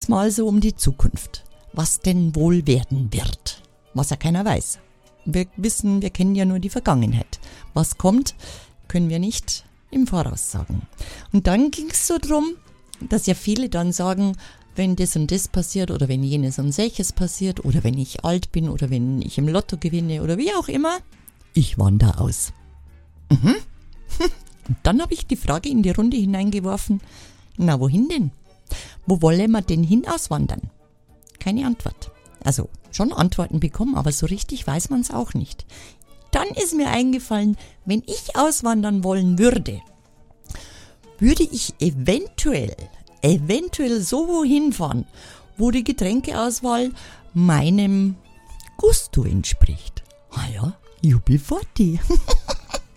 geht's mal so um die Zukunft. Was denn wohl werden wird? Was ja keiner weiß. Wir kennen ja nur die Vergangenheit. Was kommt, können wir nicht im Voraus sagen. Und dann ging's so drum, dass ja viele dann sagen, wenn das und das passiert oder wenn jenes und solches passiert oder wenn ich alt bin oder wenn ich im Lotto gewinne oder wie auch immer, ich wandere aus. Und dann habe ich die Frage in die Runde hineingeworfen, na wohin denn? Wo wollen wir denn hin auswandern? Keine Antwort. Also schon Antworten bekommen, aber so richtig weiß man es auch nicht. Dann ist mir eingefallen, wenn ich auswandern wollen würde, würde ich eventuell so wohin fahren, wo die Getränkeauswahl meinem Gusto entspricht. Ah ja, Jubiforti.